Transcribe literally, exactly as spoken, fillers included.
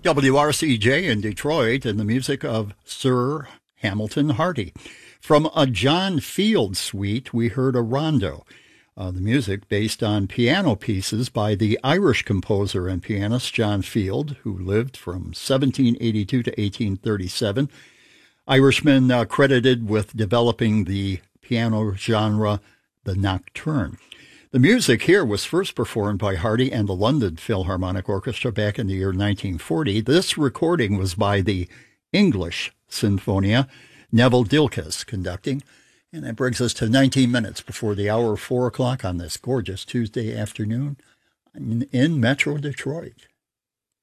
W R C J in Detroit, and the music of Sir Hamilton Hardy. From a John Field suite, we heard a rondo. Uh, the music based on piano pieces by the Irish composer and pianist John Field, who lived from seventeen eighty-two to eighteen thirty-seven. Irishman uh, credited with developing the piano genre, the nocturne. The music here was first performed by Hardy and the London Philharmonic Orchestra back in the year nineteen forty. This recording was by the English Sinfonia, Neville Dilkes conducting. And that brings us to nineteen minutes before the hour of four o'clock on this gorgeous Tuesday afternoon in, in Metro Detroit.